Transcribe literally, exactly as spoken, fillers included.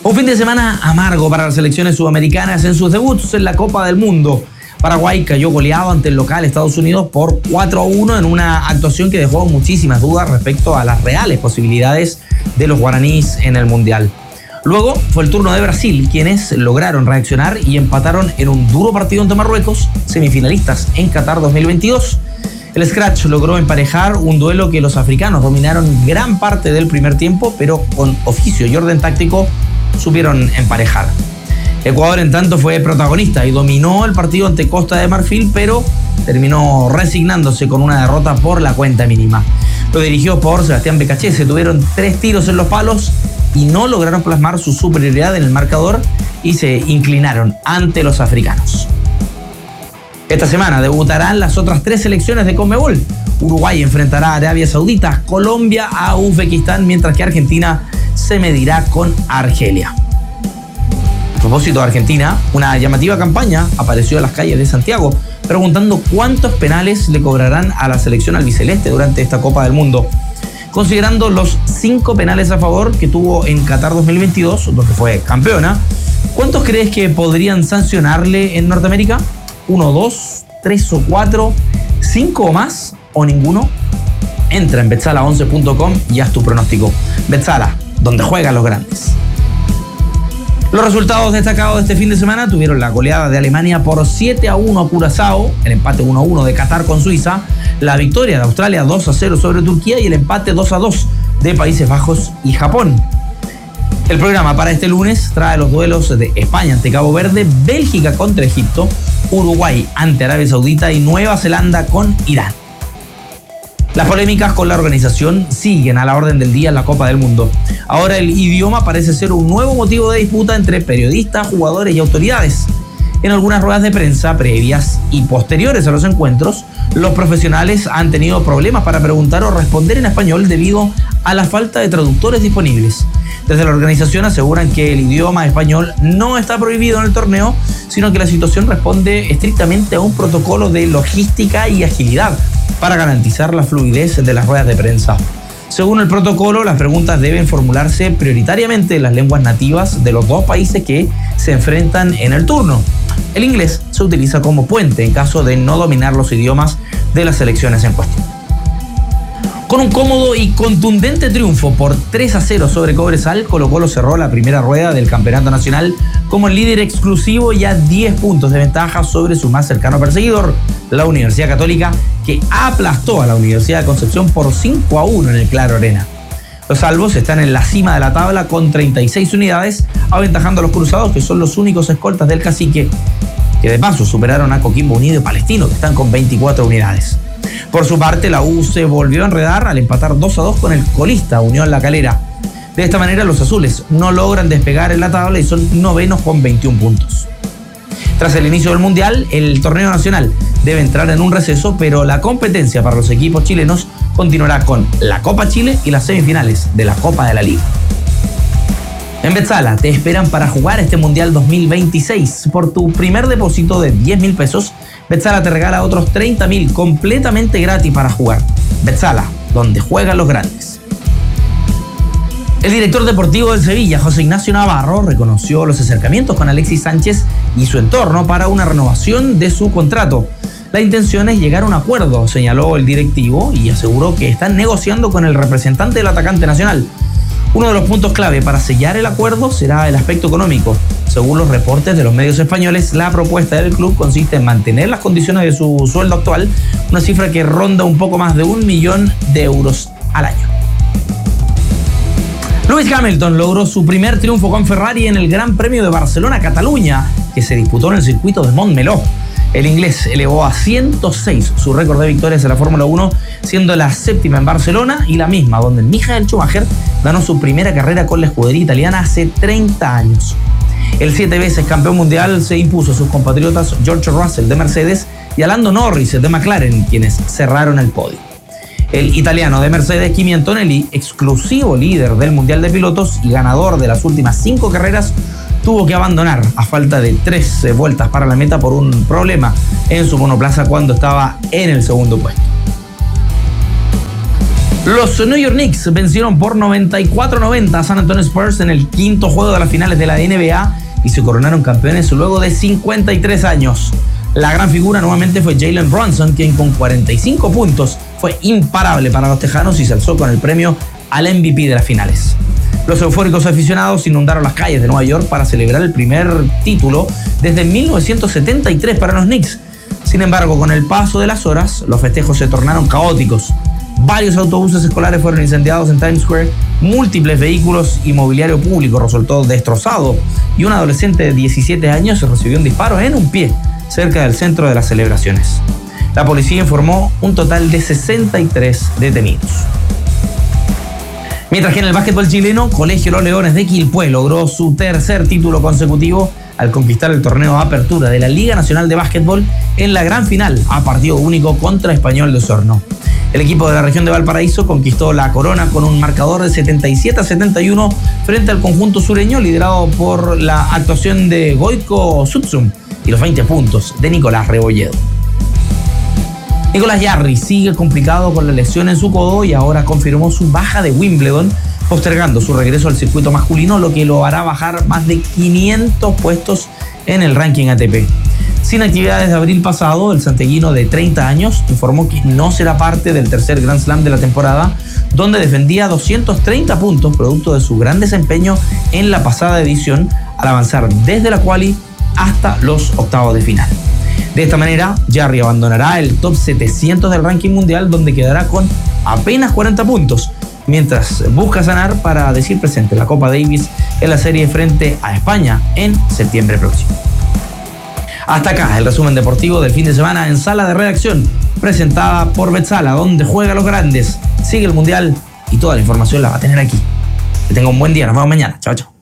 Un fin de semana amargo para las selecciones sudamericanas en sus debuts en la Copa del Mundo. Paraguay cayó goleado ante el local Estados Unidos por cuatro a uno en una actuación que dejó muchísimas dudas respecto a las reales posibilidades de los guaraníes en el Mundial. Luego fue el turno de Brasil, quienes lograron reaccionar y empataron en un duro partido ante Marruecos, semifinalistas en Qatar dos mil veintidós. El Scratch logró emparejar un duelo que los africanos dominaron gran parte del primer tiempo, pero con oficio y orden táctico supieron emparejar. Ecuador, en tanto, fue protagonista y dominó el partido ante Costa de Marfil, pero terminó resignándose con una derrota por la cuenta mínima. Lo dirigió por Sebastián Becachese, tuvieron tres tiros en los palos y no lograron plasmar su superioridad en el marcador y se inclinaron ante los africanos. Esta semana debutarán las otras tres selecciones de Conmebol. Uruguay enfrentará a Arabia Saudita, Colombia a Uzbekistán, mientras que Argentina se medirá con Argelia. A propósito de Argentina, una llamativa campaña apareció en las calles de Santiago preguntando cuántos penales le cobrarán a la selección albiceleste durante esta Copa del Mundo. Considerando los cinco penales a favor que tuvo en Qatar dos mil veintidós, donde fue campeona, ¿cuántos crees que podrían sancionarle en Norteamérica? ¿Uno, dos, tres o cuatro? ¿Cinco o más? ¿O ninguno? Entra en betzala once punto com y haz tu pronóstico. Betzala, donde juegan los grandes. Los resultados destacados de este fin de semana tuvieron la goleada de Alemania por siete a uno a Curazao, el empate uno a uno de Qatar con Suiza, la victoria de Australia dos a cero sobre Turquía y el empate dos a dos de Países Bajos y Japón. El programa para este lunes trae los duelos de España ante Cabo Verde, Bélgica contra Egipto, Uruguay ante Arabia Saudita y Nueva Zelanda con Irán. Las polémicas con la organización siguen a la orden del día en la Copa del Mundo. Ahora el idioma parece ser un nuevo motivo de disputa entre periodistas, jugadores y autoridades. En algunas ruedas de prensa previas y posteriores a los encuentros, los profesionales han tenido problemas para preguntar o responder en español debido a la falta de traductores disponibles. Desde la organización aseguran que el idioma español no está prohibido en el torneo, sino que la situación responde estrictamente a un protocolo de logística y agilidad para garantizar la fluidez de las ruedas de prensa. Según el protocolo, las preguntas deben formularse prioritariamente en las lenguas nativas de los dos países que se enfrentan en el turno. El inglés se utiliza como puente en caso de no dominar los idiomas de las selecciones en cuestión. Con un cómodo y contundente triunfo por tres a cero sobre Cobresal, Colo-Colo cerró la primera rueda del Campeonato Nacional como el líder exclusivo y a diez puntos de ventaja sobre su más cercano perseguidor, la Universidad Católica, que aplastó a la Universidad de Concepción por cinco a uno en el Claro Arena. Los salvos están en la cima de la tabla con treinta y seis unidades, aventajando a los cruzados, que son los únicos escoltas del Cacique, que de paso superaron a Coquimbo Unido y Palestino, que están con veinticuatro unidades. Por su parte, la U se volvió a enredar al empatar dos a dos con el colista Unión La Calera. De esta manera, los azules no logran despegar en la tabla y son novenos con veintiún puntos. Tras el inicio del Mundial, el torneo nacional debe entrar en un receso, pero la competencia para los equipos chilenos continuará con la Copa Chile y las semifinales de la Copa de la Liga. En Betzala te esperan para jugar este Mundial dos mil veintiséis. Por tu primer depósito de diez mil pesos, Betzala te regala otros treinta mil completamente gratis para jugar. Betzala, donde juegan los grandes. El director deportivo del Sevilla, José Ignacio Navarro, reconoció los acercamientos con Alexis Sánchez y su entorno para una renovación de su contrato. La intención es llegar a un acuerdo, señaló el directivo, y aseguró que están negociando con el representante del atacante nacional. Uno de los puntos clave para sellar el acuerdo será el aspecto económico. Según los reportes de los medios españoles, la propuesta del club consiste en mantener las condiciones de su sueldo actual, una cifra que ronda un poco más de un millón de euros al año. Lewis Hamilton logró su primer triunfo con Ferrari en el Gran Premio de Barcelona-Cataluña, que se disputó en el circuito de Montmeló. El inglés elevó a ciento seis su récord de victorias en la Fórmula uno, siendo la séptima en Barcelona y la misma donde Michael Schumacher ganó su primera carrera con la escudería italiana hace treinta años. El siete veces campeón mundial se impuso a sus compatriotas George Russell de Mercedes y a Lando Norris de McLaren, quienes cerraron el podio. El italiano de Mercedes, Kimi Antonelli, exclusivo líder del Mundial de Pilotos y ganador de las últimas cinco carreras, tuvo que abandonar a falta de tres vueltas para la meta por un problema en su monoplaza cuando estaba en el segundo puesto. Los New York Knicks vencieron por noventa y cuatro a noventa a San Antonio Spurs en el quinto juego de las finales de la N B A y se coronaron campeones luego de cincuenta y tres años. La gran figura nuevamente fue Jalen Brunson, quien con cuarenta y cinco puntos fue imparable para los tejanos y se alzó con el premio al M V P de las finales. Los eufóricos aficionados inundaron las calles de Nueva York para celebrar el primer título desde mil novecientos setenta y tres para los Knicks. Sin embargo, con el paso de las horas, los festejos se tornaron caóticos. Varios autobuses escolares fueron incendiados en Times Square, múltiples vehículos y mobiliario público resultó destrozado y un adolescente de diecisiete años recibió un disparo en un pie cerca del centro de las celebraciones. La policía informó un total de sesenta y tres detenidos. Mientras que en el básquetbol chileno, Colegio Los Leones de Quilpué logró su tercer título consecutivo al conquistar el torneo Apertura de la Liga Nacional de Básquetbol en la gran final a partido único contra Español de Osorno. El equipo de la región de Valparaíso conquistó la corona con un marcador de setenta y siete a setenta y uno frente al conjunto sureño liderado por la actuación de Goico Sutsum y los veinte puntos de Nicolás Rebolledo. Nicolás Jarry sigue complicado con la lesión en su codo y ahora confirmó su baja de Wimbledon, postergando su regreso al circuito masculino, lo que lo hará bajar más de quinientos puestos en el ranking A T P. Sin actividad desde abril pasado, el santiaguino de treinta años informó que no será parte del tercer Grand Slam de la temporada, donde defendía doscientos treinta puntos producto de su gran desempeño en la pasada edición al avanzar desde la quali hasta los octavos de final. De esta manera, Jarry abandonará el top setecientos del ranking mundial, donde quedará con apenas cuarenta puntos, mientras busca sanar para decir presente en la Copa Davis en la serie frente a España en septiembre próximo. Hasta acá el resumen deportivo del fin de semana en Sala de Redacción, presentada por Betsala, donde juega los grandes. Sigue el Mundial y toda la información la va a tener aquí. Que tenga un buen día, nos vemos mañana. Chao, chao.